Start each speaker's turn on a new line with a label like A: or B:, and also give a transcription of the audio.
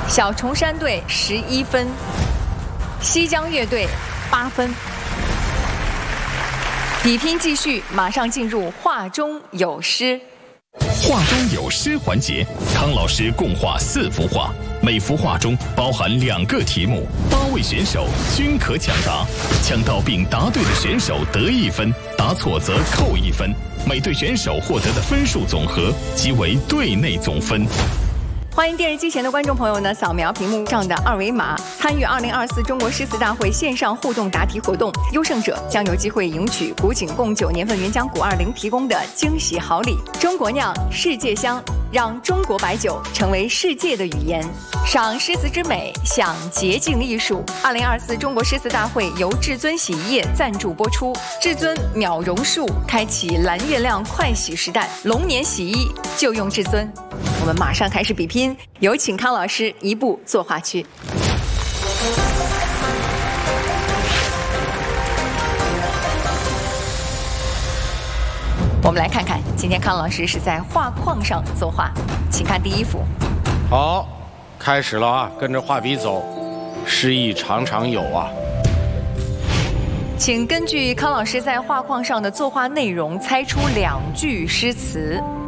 A: 小重山队11分，西江乐队8分。比拼继续，马上进入画中有诗。
B: 画中有诗环节，康老师共画4幅画，每幅画中包含2个题目，8位选手均可抢答。抢到并答对的选手得1分，答错则扣1分。每队选手获得的分数总和即为队内总分。
A: 欢迎电视机前的观众朋友呢，扫描屏幕上的2维码，参与2024中国诗词大会线上互动答题活动。优胜者将有机会赢取古井贡9年份原浆古20提供的惊喜好礼。中国酿，世界香，让中国白酒成为世界的语言。赏诗词之美，享洁净艺术。2024中国诗词大会由至尊洗衣液赞助播出。至尊秒榕树，开启蓝月亮快洗时代，龙年洗衣就用至尊。我们马上开始比拼，有请康老师移步作画区。我们来看看，今天康老师是在画框上作画，请看第1幅。
C: 好，开始了啊，跟着画笔走，诗意常常有啊。
A: 请根据康老师在画框上的作画内容，猜出2句诗词。